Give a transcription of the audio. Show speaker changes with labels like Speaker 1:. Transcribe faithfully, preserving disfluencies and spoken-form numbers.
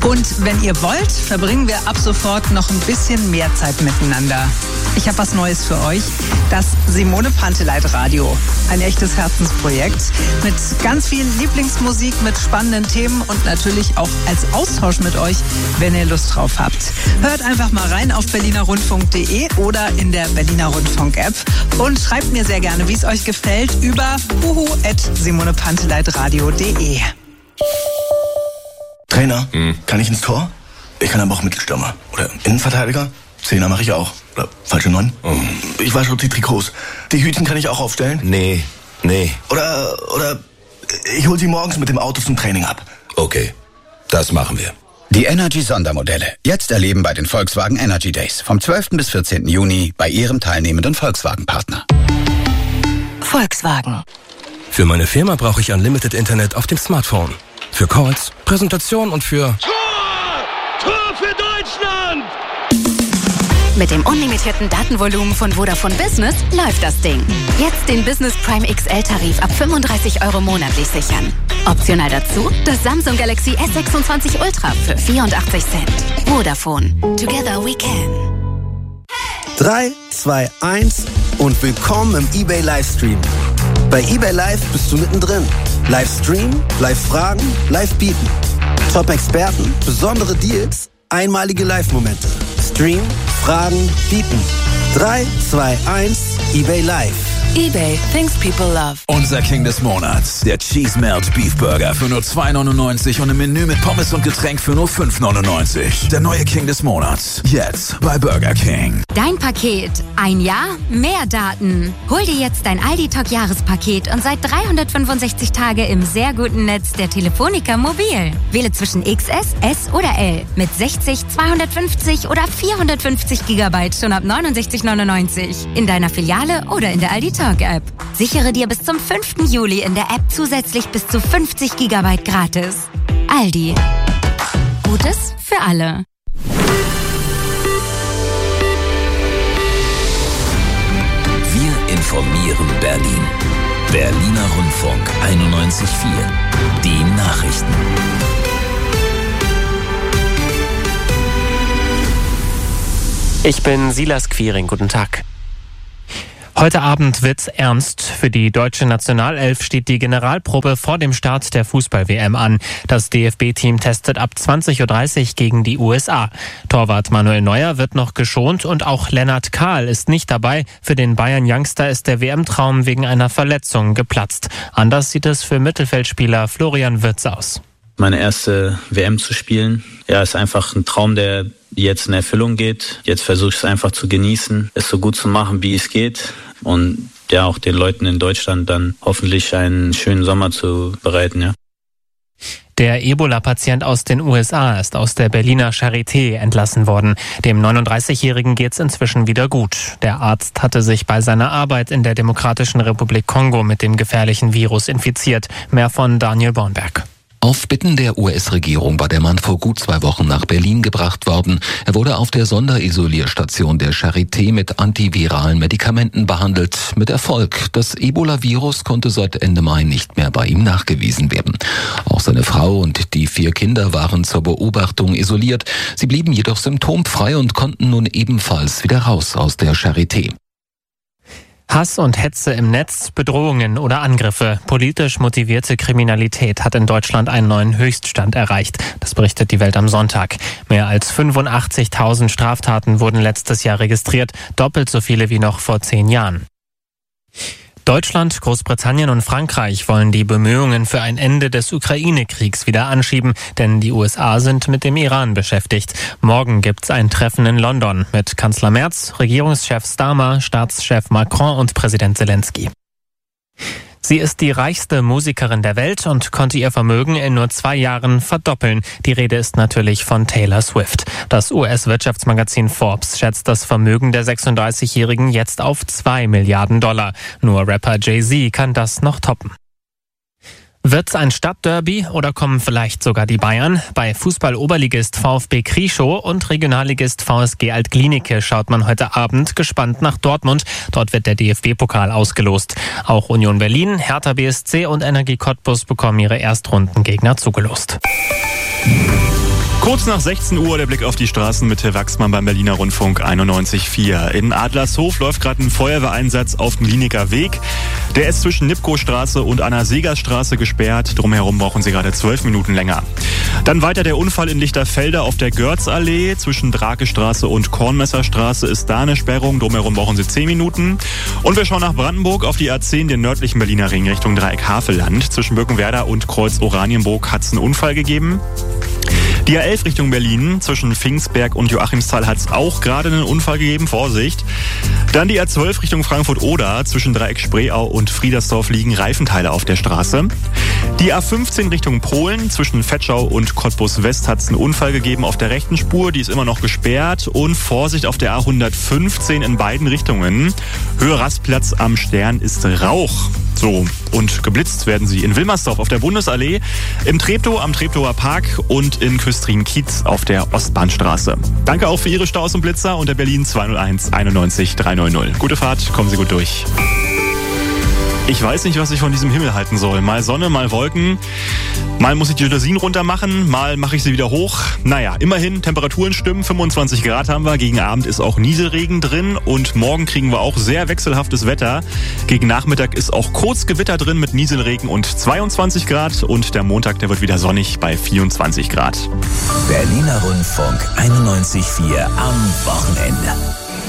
Speaker 1: Und wenn ihr wollt, verbringen wir ab sofort noch ein bisschen mehr Zeit miteinander. Ich habe was Neues für euch. Das Simone Panteleit Radio. Ein echtes Herzensprojekt mit ganz viel Lieblingsmusik, mit spannenden Themen und natürlich auch als Austausch mit euch, wenn ihr Lust drauf habt. Hört einfach mal rein auf berliner rundfunk punkt de oder in der Berliner Rundfunk App und schreibt mir sehr gerne, wie es euch gefällt, über huhu at simone panteleit radio punkt de.
Speaker 2: Trainer, hm. kann ich ins Tor? Ich kann aber auch Mittelstürmer. Oder Innenverteidiger? Zehner mache ich auch. Oder falsche Neun? Oh. Ich wasche die Trikots. Die Hütchen kann ich auch aufstellen?
Speaker 3: Nee, nee.
Speaker 2: Oder, oder ich hol sie morgens mit dem Auto zum Training ab.
Speaker 3: Okay, das machen wir.
Speaker 4: Die Energy-Sondermodelle. Jetzt erleben bei den Volkswagen Energy Days. Vom zwölften bis vierzehnten Juni bei Ihrem teilnehmenden Volkswagen-Partner.
Speaker 5: Volkswagen.
Speaker 6: Für meine Firma brauche ich Unlimited Internet auf dem Smartphone. Für Calls, Präsentation und für...
Speaker 7: Tor! Tor für Deutschland!
Speaker 5: Mit dem unlimitierten Datenvolumen von Vodafone Business läuft das Ding. Jetzt den Business Prime X L-Tarif ab fünfunddreißig Euro monatlich sichern. Optional dazu das Samsung Galaxy S sechsundzwanzig Ultra für vierundachtzig Cent. Vodafone. Together we can.
Speaker 8: drei, zwei, eins und willkommen im eBay Livestream. Bei eBay Live bist du mittendrin. Livestream, Live-Fragen, Live-Bieten. Top-Experten, besondere Deals, einmalige Live-Momente. Stream, Fragen, Bieten. drei, zwei, eins, eBay Live.
Speaker 5: eBay, things people love.
Speaker 9: Unser King des Monats, der Cheese Melt Beef Burger für nur zwei neunundneunzig und ein Menü mit Pommes und Getränk für nur fünf neunundneunzig. Der neue King des Monats, jetzt bei Burger King.
Speaker 10: Dein Paket, ein Jahr, mehr Daten. Hol dir jetzt dein Aldi Talk Jahrespaket und seit dreihundertfünfundsechzig Tage im sehr guten Netz der Telefonica Mobil. Wähle zwischen X S, S oder L mit sechzig, zweihundertfünfzig oder vierhundertfünfzig Gigabyte schon ab neunundsechzig neunundneunzig. In deiner Filiale oder in der Aldi Talk-App. Sichere dir bis zum fünften Juli in der App zusätzlich bis zu fünfzig Gigabyte gratis. Aldi. Gutes für alle.
Speaker 11: Wir informieren Berlin. Berliner Rundfunk einundneunzig Komma vier. Die Nachrichten.
Speaker 12: Ich bin Silas Quiring. Guten Tag. Heute Abend wird's ernst. Für die deutsche Nationalelf steht die Generalprobe vor dem Start der Fußball-W M an. Das D F B-Team testet ab zwanzig Uhr dreißig gegen die U S A. Torwart Manuel Neuer wird noch geschont und auch Lennart Kahl ist nicht dabei. Für den Bayern-Youngster ist der W M-Traum wegen einer Verletzung geplatzt. Anders sieht es für Mittelfeldspieler Florian Wirtz aus.
Speaker 13: Meine erste W M zu spielen, ja, ist einfach ein Traum, der jetzt in Erfüllung geht. Jetzt versuche ich es einfach zu genießen, es so gut zu machen, wie es geht und ja auch den Leuten in Deutschland dann hoffentlich einen schönen Sommer zu bereiten, ja.
Speaker 12: Der Ebola-Patient aus den U S A ist aus der Berliner Charité entlassen worden. Dem neununddreißigjährigen geht's inzwischen wieder gut. Der Arzt hatte sich bei seiner Arbeit in der Demokratischen Republik Kongo mit dem gefährlichen Virus infiziert. Mehr von Daniel Bornberg.
Speaker 14: Auf Bitten der U S-Regierung war der Mann vor gut zwei Wochen nach Berlin gebracht worden. Er wurde auf der Sonderisolierstation der Charité mit antiviralen Medikamenten behandelt. Mit Erfolg. Das Ebola-Virus konnte seit Ende Mai nicht mehr bei ihm nachgewiesen werden. Auch seine Frau und die vier Kinder waren zur Beobachtung isoliert. Sie blieben jedoch symptomfrei und konnten nun ebenfalls wieder raus aus der Charité.
Speaker 12: Hass und Hetze im Netz, Bedrohungen oder Angriffe. Politisch motivierte Kriminalität hat in Deutschland einen neuen Höchststand erreicht. Das berichtet die Welt am Sonntag. Mehr als fünfundachtzigtausend Straftaten wurden letztes Jahr registriert, doppelt so viele wie noch vor zehn Jahren. Deutschland, Großbritannien und Frankreich wollen die Bemühungen für ein Ende des Ukraine-Kriegs wieder anschieben, denn die U S A sind mit dem Iran beschäftigt. Morgen gibt's ein Treffen in London mit Kanzler Merz, Regierungschef Starmer, Staatschef Macron und Präsident Zelensky. Sie ist die reichste Musikerin der Welt und konnte ihr Vermögen in nur zwei Jahren verdoppeln. Die Rede ist natürlich von Taylor Swift. Das U S-Wirtschaftsmagazin Forbes schätzt das Vermögen der sechsunddreißigjährigen jetzt auf zwei Milliarden Dollar. Nur Rapper Jay-Z kann das noch toppen. Wird's ein Stadtderby oder kommen vielleicht sogar die Bayern? Bei Fußball-Oberligist VfB Krieschow und Regionalligist V S G Altklinike schaut man heute Abend gespannt nach Dortmund. Dort wird der D F B-Pokal ausgelost. Auch Union Berlin, Hertha B S C und Energie Cottbus bekommen ihre Erstrundengegner zugelost.
Speaker 15: Kurz nach sechzehn Uhr der Blick auf die Straßen mit Till Wachsmann beim Berliner Rundfunk einundneunzig Komma vier. In Adlershof läuft gerade ein Feuerwehreinsatz auf dem Lieniker Weg. Der ist zwischen Nipkow-Straße und Anna-Seeger-Straße gesperrt. Drumherum brauchen sie gerade zwölf Minuten länger. Dann weiter der Unfall in Lichterfelde auf der Görzallee. Zwischen Drakestraße und Kornmesserstraße ist da eine Sperrung. Drumherum brauchen sie zehn Minuten. Und wir schauen nach Brandenburg auf die A zehn, den nördlichen Berliner Ring Richtung Dreieck Havelland. Zwischen Birkenwerder und Kreuz Oranienburg hat es einen Unfall gegeben. Die A elf Richtung Berlin, zwischen Pfingstberg und Joachimsthal hat es auch gerade einen Unfall gegeben, Vorsicht. Dann die A zwölf Richtung Frankfurt-Oder, zwischen Dreieck Spreeau und Friedersdorf liegen Reifenteile auf der Straße. Die A fünfzehn Richtung Polen, zwischen Vetschau und Cottbus West hat es einen Unfall gegeben auf der rechten Spur, die ist immer noch gesperrt. Und Vorsicht auf der A hundertfünfzehn in beiden Richtungen. Höhe Rastplatz am Stern ist Rauch. So, und geblitzt werden sie in Wilmersdorf auf der Bundesallee, im Treptow am Treptower Park und in Küstrin-Kiez auf der Ostbahnstraße. Danke auch für Ihre Staus und Blitzer unter Berlin zwei null eins einundneunzig dreihundert. Gute Fahrt, kommen Sie gut durch. Ich weiß nicht, was ich von diesem Himmel halten soll. Mal Sonne, mal Wolken. Mal muss ich die Jalousien runter machen, mal mache ich sie wieder hoch. Naja, immerhin, Temperaturen stimmen. fünfundzwanzig Grad haben wir. Gegen Abend ist auch Nieselregen drin. Und morgen kriegen wir auch sehr wechselhaftes Wetter. Gegen Nachmittag ist auch kurz Gewitter drin mit Nieselregen und zweiundzwanzig Grad. Und der Montag, der wird wieder sonnig bei vierundzwanzig Grad.
Speaker 11: Berliner Rundfunk einundneunzig Komma vier am Wochenende.